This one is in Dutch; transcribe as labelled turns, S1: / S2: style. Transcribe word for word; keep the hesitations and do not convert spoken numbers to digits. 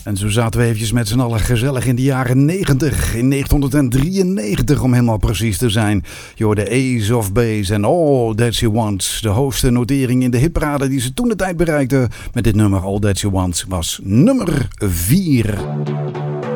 S1: En zo zaten we eventjes met z'n allen gezellig in de jaren negentig. In negentien drieënnegentig om helemaal precies te zijn. Je hoorde Ace of Base en All That She Wants. De hoogste notering in de hitparade die ze toen de tijd bereikte met dit nummer All That She Wants was nummer vier.